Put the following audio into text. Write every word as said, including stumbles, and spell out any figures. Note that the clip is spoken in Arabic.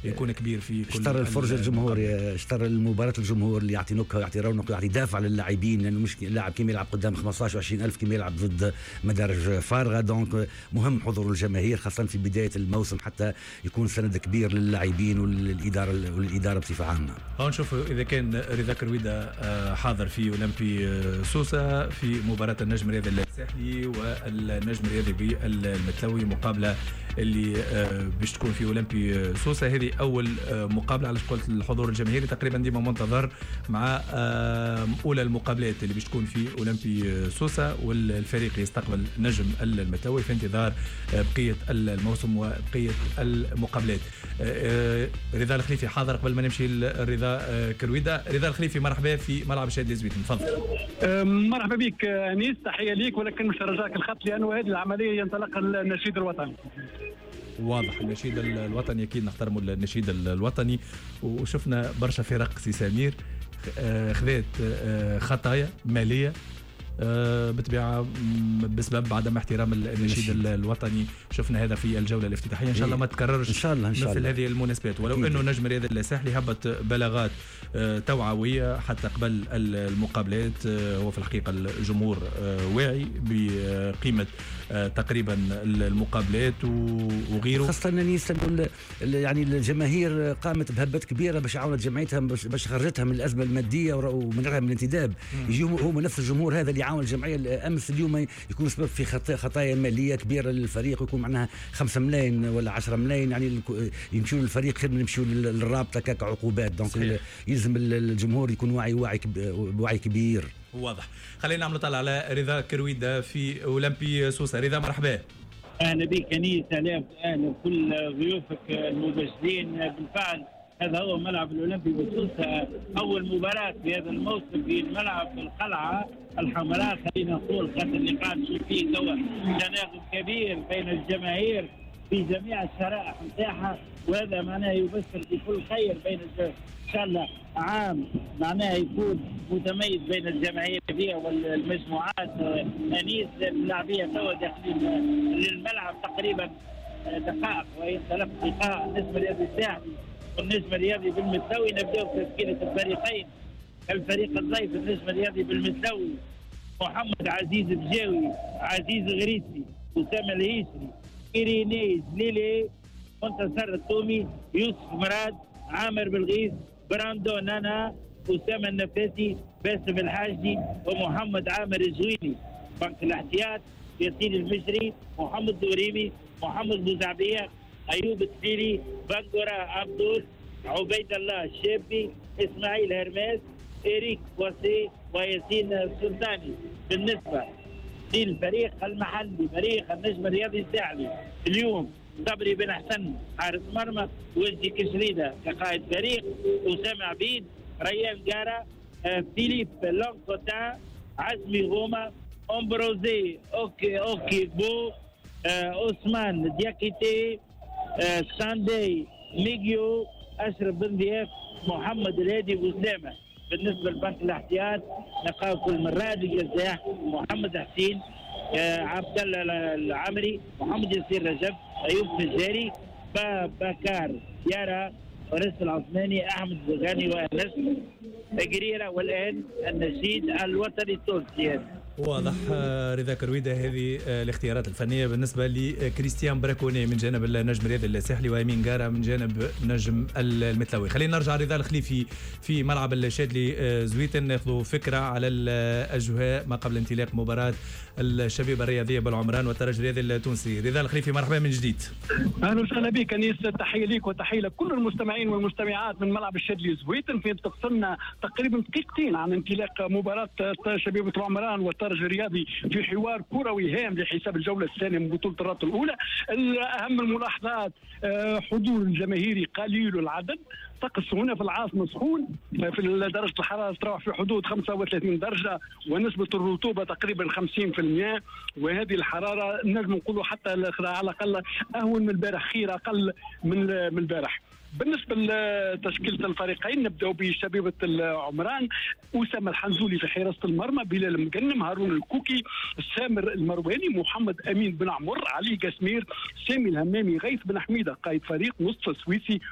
يكون كبير في كل اشترى الفرجة الجمهور، اشترى المباراة الجمهور اللي يعطي نكهة ويعطي رونق ويعطي دافع للاعبين، لأنه مش لاعب كيما يلعب قدام خمسطاش وعشرين ألف كيما يلعب ضد مدارج فارغة. دونك مهم حضور الجماهير خاصة في بداية الموسم حتى يكون سند كبير للاعبين والإدارة والإدارة بصفة عامة. نشوف إذا كان رضا كرويدة حاضر في أولمبي سوسة في مباراة النجم الرياضي الساحلي والنجم الرياضي بالمتلوي، مقابلة اللي باش تكون في أولمبي سوسة. هذه أول مقابلة على قلت الحضور الجماهيري تقريبا ديما منتظر مع أولى المقابلات اللي باش تكون في أولمبي سوسة، والفريق يستقبل نجم المتلوي في انتظار بقية الموسم وبقية المقابلات. رضا الخليفي حاضر قبل ما نمشي لرضا كرويدة. رضا الخليفي مرحبا في ملعب الشهيد الزويتن، تفضل. مرحبا بك انيس، تحيه ليك، ولكن مش رجاك الخط لانه هذه العمليه ينطلق النشيد الوطني. واضح النشيد الوطني، اكيد نحترموا النشيد الوطني. وشفنا برشا فرق سي سمير خذات خطايا ماليه أه بطبيعه بسبب عدم احترام النشيد الوطني. شفنا هذا في الجوله الافتتاحيه، ان شاء الله ما تكررش ان شاء الله ان شاء الله مثل هذه المناسبات. ولو انه نجم الرياضي الساحلي هبط بلاغات أه توعويه حتى قبل المقابلات. أه هو في الحقيقه الجمهور أه واعي بقيمه أه تقريبا المقابلات وغيره، خاصه انني نقول يعني الجماهير قامت بهبات كبيره باش عاونت جمعيتها باش خرجتها من الازمه الماديه ومنعها من الانتداب. يجي هو نفس الجمهور هذا اللي يعاون الجمعيه امس اليوم يكون سبب في خطايا ماليه كبيره للفريق، ويكون معناها خمسة ملايين ولا عشرة ملايين، يعني يمشوا للفريق خير من يمشوا للرابطه كعقوبات. دونك يلزم الجمهور يكون واعي واعي وعي كبير. واضح. خلينا نعملوا طلع على رضا كرويدة في أولمبي سوسة. رضا مرحبا. اهلا بك انيس، اهلا بكل ضيوفك المباشرين. بالفعل هذا هو ملعب الأولمبي بسوسة، أول مباراة في هذا الموسم في الملعب القلعة الحمراء. خلينا نقول خاطر اللي قاعد نشوف فيه توا تناغم كبير بين الجماهير في جميع الشرائح نتاعها، وهذا معناه يبشر بكل خير بين الجماهير. إن شاء الله عام معناه يكون متميز بين الجماهير هذه والمجموعات. أنيس اللاعبية توا داخلين للملعب تقريبا دقائق وإن ثلاث دقائق. النجم الرياضي الساحلي والنجم الرياضي بالمتلوي نبدأ في تشكيلة الفريقين. الفريق الضيف النجم الرياضي بالمتلوي محمد عزيز بجاوي، عزيز غريسي، أسامة الهيشري، إيريني جليلي، منتصر التومي، يوسف مراد، عامر بالغيث، براندو نانا، أسامة النفاسي، باسم الحاجي، ومحمد عامر الجويني. بنك الاحتياط ياسين المجري، محمد دوريمي، محمد بوزعبية، أيوب التفيري، بنجورة عبدول، عبيد الله الشابي، إسماعيل هرماس، إريك واسي، وياسين السلطاني. بالنسبة للفريق المحلي فريق النجم الرياضي الساحلي اليوم صبري بن حسن حارس مرمى، وجدي كشريدة كقائد فريق، أسامة عبيد، ريان جارة، فيليب لونكوتا، عزمي غوما، أمبروزي أوكي أوكي بو، أوسمان دياكيتي، ساندي ميجيو، أشرف بن ضياف، محمد الهادي وسلامة. بالنسبة لبنك الاحتياط نلقاو كل مراد الجزاح، محمد حسين، عبد الله العمري، محمد ياسين رجب، أيوب فجاري، بكار يارا، ورس العثماني، أحمد زغاني، وأنس قريرة. والآن النشيد الوطني التونسي. واضح. رضا كرويدة هذه الاختيارات الفنية بالنسبة لكريستيان براكوني من جانب النجم الرياضي الساحلي، وأمين جارة من جانب نجم المتلوي. خلينا نرجع رضا الخليفي في ملعب الشادلي زويتن، ناخذ فكرة على الأجواء ما قبل انطلاق مباراة الشبيبة الرياضية بالعمران والترجي الرياضي التونسي. رضا الخليفي مرحبا من جديد. أهلا وسهلا بك أنيس، تحية ليك وتحية لكل المستمعين والمستمعات من ملعب الشادلي زويتن. في تقصلنا تقريبا دقيقتين عن انطلاق مباراة شبيبة العمران والترجي الرياضي في حوار كروي هام لحساب الجولة الثانية من بطولة الرابطة الأولى. أهم الملاحظات حضور الجماهيري قليل العدد. طقس هنا في العاصمة سخون، في درجة الحرارة تروح في حدود خمسة وثلاثين درجة، ونسبة الرطوبة تقريبا خمسين بالمئة. وهذه الحرارة نجم نقولوا حتى على الأقل أهون من البارح، خير أقل من من البارح. بالنسبة لتشكيلة الفريقين نبدأ بشبيبة العمران، أسامة الحنزولي في حراسة المرمى، بلال مقنم، هارون الكوكي، سامر المرواني، محمد أمين بن عمر، علي قسمير، سامي الهمامي، غيث بن حميدة قائد فريق، مصطفى سويسي،